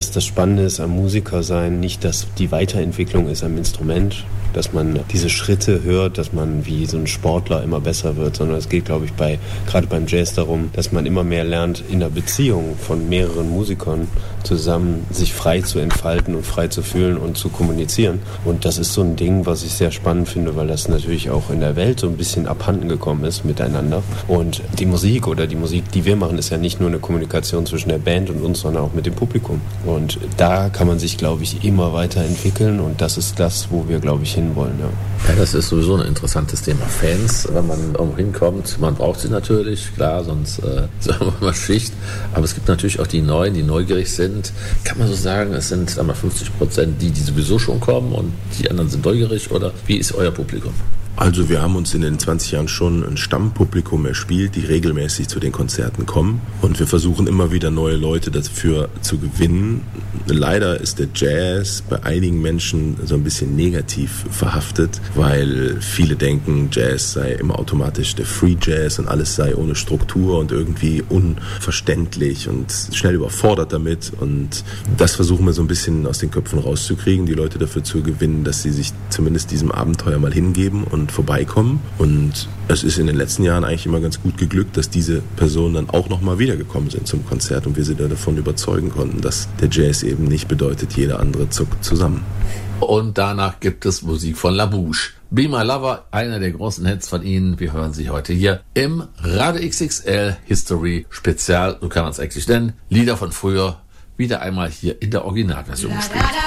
dass das Spannende ist am Musiker sein, nicht, dass die Weiterentwicklung ist am Instrument, dass man diese Schritte hört, dass man wie so ein Sportler immer besser wird, sondern es geht, glaube ich, gerade beim Jazz darum, dass man immer mehr lernt, in der Beziehung von mehreren Musikern zusammen sich frei zu entfalten und frei zu fühlen und zu kommunizieren. Und das ist so ein Ding, was ich sehr spannend finde, weil das natürlich auch in der Welt so ein bisschen abhanden gekommen ist miteinander. Und die Musik, die wir machen, ist ja nicht nur eine Kommunikation zwischen der Band und uns, sondern auch mit dem Publikum. Und da kann man sich, glaube ich, immer weiterentwickeln und das ist das, wo wir, glaube ich, hinwollen. Ja, das ist sowieso ein interessantes Thema. Fans, wenn man irgendwo hinkommt, man braucht sie natürlich, klar, sonst sagen wir mal Schicht. Aber es gibt natürlich auch die Neuen, die neugierig sind. Kann man so sagen, es sind 50%, die sowieso schon kommen und die anderen sind neugierig, oder wie ist euer Publikum? Also wir haben uns in den 20 Jahren schon ein Stammpublikum erspielt, die regelmäßig zu den Konzerten kommen. Und wir versuchen immer wieder neue Leute dafür zu gewinnen. Leider ist der Jazz bei einigen Menschen so ein bisschen negativ verhaftet, weil viele denken, Jazz sei immer automatisch der Free Jazz und alles sei ohne Struktur und irgendwie unverständlich und schnell überfordert damit. Und das versuchen wir so ein bisschen aus den Köpfen rauszukriegen, die Leute dafür zu gewinnen, dass sie sich zumindest diesem Abenteuer mal hingeben und vorbeikommen. Und es ist in den letzten Jahren eigentlich immer ganz gut geglückt, dass diese Personen dann auch nochmal wiedergekommen sind zum Konzert und wir sie davon überzeugen konnten, dass der Jazz eben nicht bedeutet, jeder andere zuckt zusammen. Und danach gibt es Musik von La Bouche. Be My Lover, einer der großen Hits von ihnen. Wir hören sie heute hier im Radio XXL History Spezial. So kann man es eigentlich nennen. Lieder von früher wieder einmal hier in der Originalversion gespielt.